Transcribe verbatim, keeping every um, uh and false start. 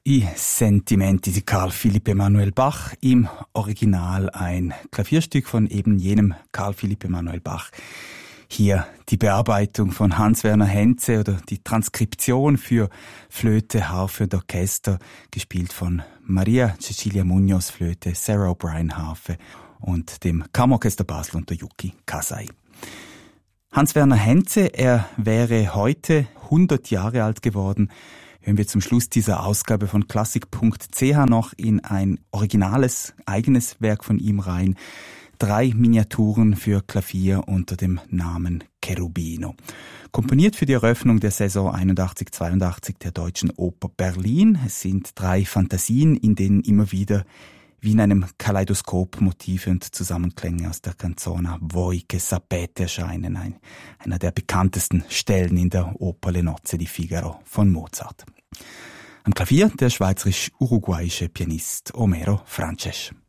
I Sentimenti di Carl Philipp Emanuel Bach, im Original ein Klavierstück von eben jenem Carl Philipp Emanuel Bach. Hier die Bearbeitung von Hans-Werner Henze oder die Transkription für Flöte, Harfe und Orchester, gespielt von Maria Cecilia Munoz Flöte, Sarah O'Brien Harfe und dem Kammerorchester Basel unter Yuki Kasai. Hans-Werner Henze, er wäre heute hundert Jahre alt geworden. Hören wir zum Schluss dieser Ausgabe von Klassik punkt c h noch in ein originales, eigenes Werk von ihm rein. Drei Miniaturen für Klavier unter dem Namen Cherubino. Komponiert für die Eröffnung der Saison einundachtzig zweiundachtzig der Deutschen Oper Berlin. Es sind drei Fantasien, in denen immer wieder wie in einem Kaleidoskop Motive und Zusammenklänge aus der Canzona Voi che sapete erscheinen. Ein, einer der bekanntesten Stellen in der Oper Le Nozze di Figaro von Mozart. Am Klavier der schweizerisch-uruguayische Pianist Homero Frances.